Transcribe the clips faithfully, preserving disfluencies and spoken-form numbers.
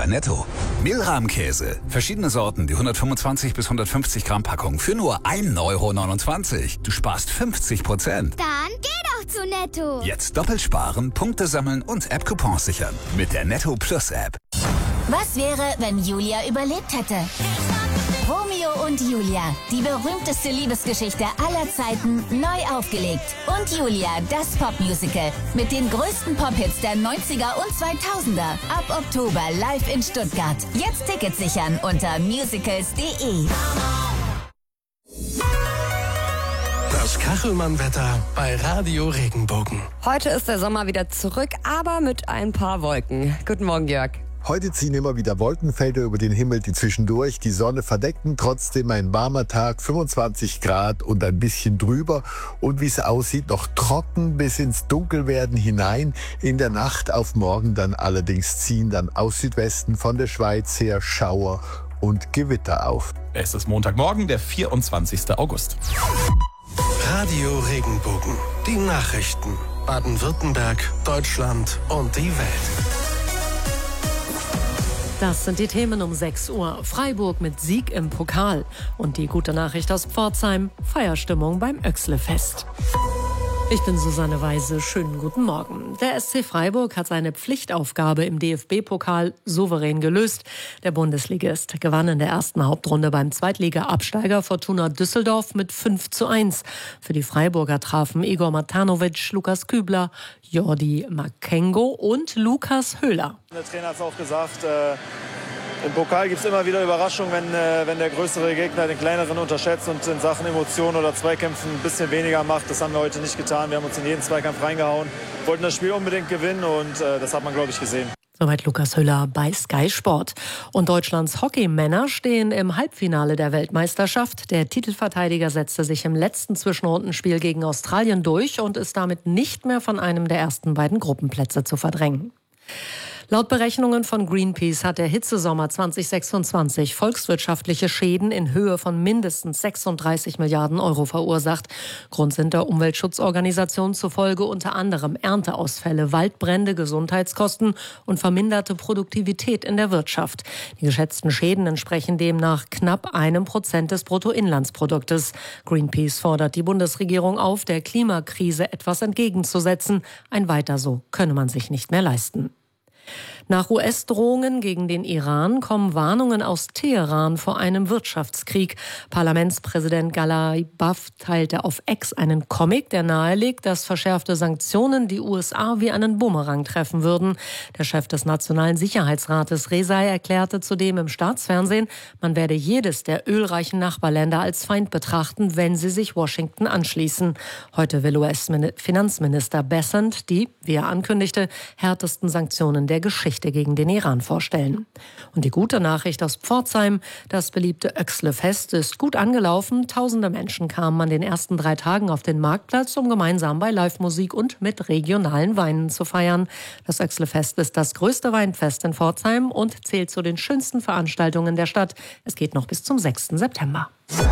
bei Netto. Milrahmkäse. Verschiedene Sorten, die hundertfünfundzwanzig bis hundertfünfzig Gramm Packung für nur ein Euro neunundzwanzig. Du sparst fünfzig Prozent. Dann geh doch zu Netto. Jetzt doppelt sparen, Punkte sammeln und App-Coupons sichern. Mit der Netto Plus App. Was wäre, wenn Julia überlebt hätte? Romeo und Julia, die berühmteste Liebesgeschichte aller Zeiten, neu aufgelegt. Und Julia, das Popmusical. Mit den größten Pop-Hits der neunziger und zweitausender. Ab Oktober live in Stuttgart. Jetzt Tickets sichern unter musicals punkt de. Das Kachelmann-Wetter bei Radio Regenbogen. Heute ist der Sommer wieder zurück, aber mit ein paar Wolken. Guten Morgen, Jörg. Heute ziehen immer wieder Wolkenfelder über den Himmel, die zwischendurch die Sonne verdeckten. Trotzdem ein warmer Tag, fünfundzwanzig Grad und ein bisschen drüber. Und wie es aussieht, noch trocken bis ins Dunkelwerden hinein. In der Nacht auf morgen dann allerdings ziehen dann aus Südwesten von der Schweiz her Schauer und Gewitter auf. Es ist Montagmorgen, der vierundzwanzigster August. Radio Regenbogen. Die Nachrichten. Baden-Württemberg, Deutschland und die Welt. Das sind die Themen um sechs Uhr. Freiburg mit Sieg im Pokal. Und die gute Nachricht aus Pforzheim, Feierstimmung beim Oechsle-Fest. Ich bin Susanne Weise. Schönen guten Morgen. Der S C Freiburg hat seine Pflichtaufgabe im D F B-Pokal souverän gelöst. Der Bundesligist gewann in der ersten Hauptrunde beim Zweitliga-Absteiger Fortuna Düsseldorf mit fünf zu eins. Für die Freiburger trafen Igor Matanovic, Lukas Kübler, Jordi Makengo und Lukas Höhler. Der Trainer hat es auch gesagt, äh, im Pokal gibt es immer wieder Überraschungen, wenn, äh, wenn der größere Gegner den kleineren unterschätzt und in Sachen Emotionen oder Zweikämpfen ein bisschen weniger macht. Das haben wir heute nicht getan. Wir haben uns in jeden Zweikampf reingehauen, wollten das Spiel unbedingt gewinnen und äh, das hat man, glaube ich, gesehen. Soweit Lukas Höhler bei Sky Sport. Und Deutschlands Hockeymänner stehen im Halbfinale der Weltmeisterschaft. Der Titelverteidiger setzte sich im letzten Zwischenrundenspiel gegen Australien durch und ist damit nicht mehr von einem der ersten beiden Gruppenplätze zu verdrängen. Laut Berechnungen von Greenpeace hat der Hitzesommer zwanzig sechsundzwanzig volkswirtschaftliche Schäden in Höhe von mindestens sechsunddreißig Milliarden Euro verursacht. Grund sind der Umweltschutzorganisation zufolge unter anderem Ernteausfälle, Waldbrände, Gesundheitskosten und verminderte Produktivität in der Wirtschaft. Die geschätzten Schäden entsprechen demnach knapp einem Prozent des Bruttoinlandsproduktes. Greenpeace fordert die Bundesregierung auf, der Klimakrise etwas entgegenzusetzen. Ein Weiter so könne man sich nicht mehr leisten. Nach U S-Drohungen gegen den Iran kommen Warnungen aus Teheran vor einem Wirtschaftskrieg. Parlamentspräsident Ghalibaf teilte auf X einen Comic, der nahelegt, dass verschärfte Sanktionen die U S A wie einen Bumerang treffen würden. Der Chef des Nationalen Sicherheitsrates Rezai erklärte zudem im Staatsfernsehen, man werde jedes der ölreichen Nachbarländer als Feind betrachten, wenn sie sich Washington anschließen. Heute will U S-Finanzminister Bessent die, wie er ankündigte, härtesten Sanktionen der Geschichte gegen den Iran vorstellen. Und die gute Nachricht aus Pforzheim, das beliebte Oechsle-Fest ist gut angelaufen. Tausende Menschen kamen an den ersten drei Tagen auf den Marktplatz, um gemeinsam bei Live-Musik und mit regionalen Weinen zu feiern. Das Oechsle-Fest ist das größte Weinfest in Pforzheim und zählt zu den schönsten Veranstaltungen der Stadt. Es geht noch bis zum sechsten September.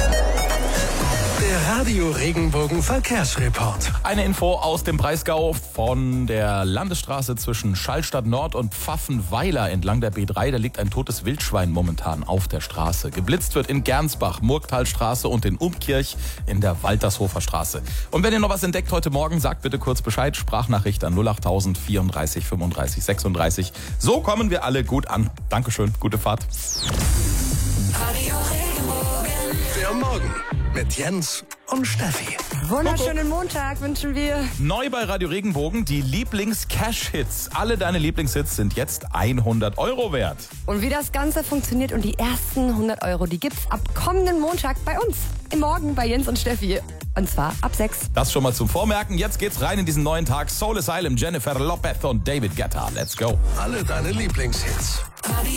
Der Radio Regenbogen Verkehrsreport. Eine Info aus dem Breisgau von der Landesstraße zwischen Schallstadt Nord und Pfaffenweiler entlang der B drei. Da liegt ein totes Wildschwein momentan auf der Straße. Geblitzt wird in Gernsbach, Murgtalstraße und in Umkirch in der Waltershofer Straße. Und wenn ihr noch was entdeckt heute Morgen, sagt bitte kurz Bescheid. Sprachnachricht an null acht tausend vierunddreißig fünfunddreißig sechsunddreißig. So kommen wir alle gut an. Dankeschön, gute Fahrt. Radio Regenbogen. Der Morgen mit Jens und Steffi. Wunderschönen Montag wünschen wir. Neu bei Radio Regenbogen, die Lieblings-Cash-Hits. Alle deine Lieblingshits sind jetzt hundert Euro wert. Und wie das Ganze funktioniert und die ersten hundert Euro, die gibt's ab kommenden Montag bei uns. Im Morgen bei Jens und Steffi. Und zwar ab sechs. Das schon mal zum Vormerken. Jetzt geht's rein in diesen neuen Tag. Soul Asylum, Jennifer Lopez und David Guetta. Let's go. Alle deine Lieblingshits. Radio